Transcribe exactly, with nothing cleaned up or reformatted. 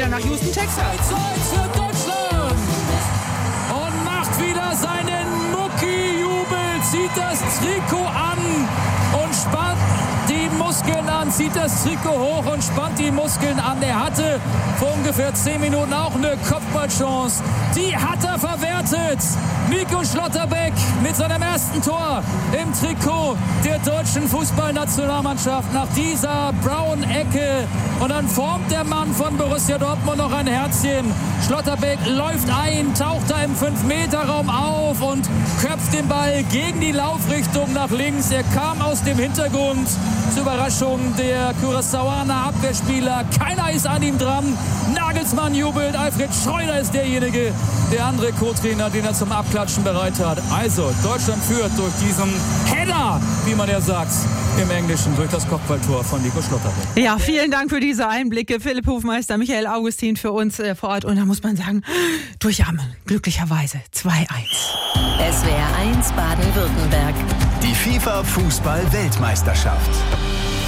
wieder nach Houston, Texas. zwei für Deutschland. Und macht wieder seinen Mucki-Jubel, zieht das Trikot an und spannt die Muskeln an, zieht das Trikot hoch und spannt die Muskeln an. Er hatte vor ungefähr zehn Minuten auch eine Kopfballchance. Die hat er verwertet. Nico Schlotterbeck mit seinem ersten Tor im Trikot der deutschen Fußballnationalmannschaft nach dieser Brown-Ecke. Und dann formt der Mann von Borussia Dortmund noch ein Herzchen. Schlotterbeck läuft ein, taucht da im fünf Meter Raum auf und köpft den Ball gegen die Laufrichtung nach links. Er kam aus dem Hintergrund. Zur Überraschung der Curaçaoaner Abwehrspieler. Keiner ist an ihm dran. Nagelsmann jubelt. Alfred Schreuder ist derjenige, der andere Co-Trainer, den er zum Abklatschen bereit hat. Also, Deutschland führt durch diesen Header, wie man ja sagt, im Englischen, durch das Kopfballtor von Nico Schlotterbeck. Ja, vielen Dank für diese Einblicke. Philipp Hofmeister, Michael Augustin für uns äh, vor Ort. Und da muss man sagen, durchatmen. Glücklicherweise zwei eins. S W R eins Baden-Württemberg. Die FIFA-Fußball-Weltmeisterschaft.